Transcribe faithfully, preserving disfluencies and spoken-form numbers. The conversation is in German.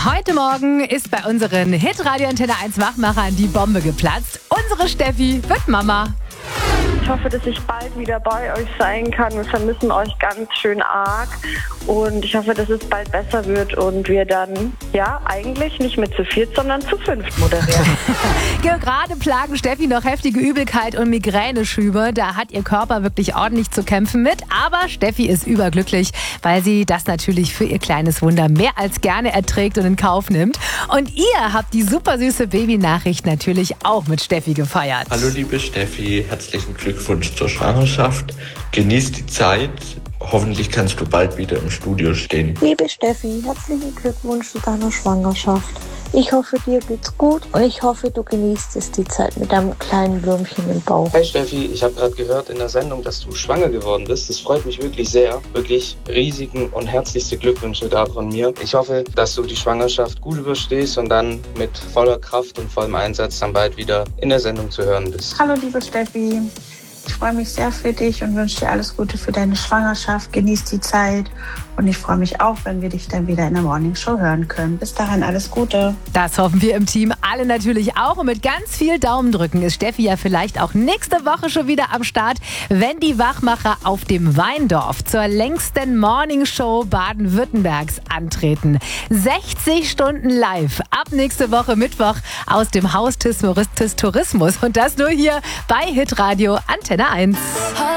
Heute Morgen ist bei unseren Hit-Radio Antenne eins Wachmachern die Bombe geplatzt. Unsere Steffi wird Mama. Ich hoffe, dass ich bald wieder bei euch sein kann. Wir vermissen euch ganz schön arg. Und ich hoffe, dass es bald besser wird und wir dann, ja, eigentlich nicht mit zu viert, sondern zu fünft moderieren. Gerade plagen Steffi noch heftige Übelkeit und Migräneschübe. Da hat ihr Körper wirklich ordentlich zu kämpfen mit. Aber Steffi ist überglücklich, weil sie das natürlich für ihr kleines Wunder mehr als gerne erträgt und in Kauf nimmt. Und ihr habt die super süße Babynachricht natürlich auch mit Steffi gefeiert. Hallo liebe Steffi, herzlichen Glückwunsch zur Schwangerschaft. Genieß die Zeit. Hoffentlich kannst du bald wieder im Studio stehen. Liebe Steffi, herzlichen Glückwunsch zu deiner Schwangerschaft. Ich hoffe, dir geht's gut und ich hoffe, du genießt es die Zeit mit deinem kleinen Würmchen im Bauch. Hi Steffi, ich habe gerade gehört in der Sendung, dass du schwanger geworden bist. Das freut mich wirklich sehr. Wirklich riesigen und herzlichste Glückwünsche da von mir. Ich hoffe, dass du die Schwangerschaft gut überstehst und dann mit voller Kraft und vollem Einsatz dann bald wieder in der Sendung zu hören bist. Hallo liebe Steffi, ich freue mich sehr für dich und wünsche dir alles Gute für deine Schwangerschaft. Genieß die Zeit und ich freue mich auch, wenn wir dich dann wieder in der Morning Show hören können. Bis dahin alles Gute. Das hoffen wir im Team alle natürlich auch. Und mit ganz viel Daumen drücken ist Steffi ja vielleicht auch nächste Woche schon wieder am Start, wenn die Wachmacher auf dem Weindorf zur längsten Morning Show Baden-Württembergs antreten. sechzig Stunden live ab nächste Woche Mittwoch aus dem Haus des Tourismus. Und das nur hier bei Hitradio Antenne eins.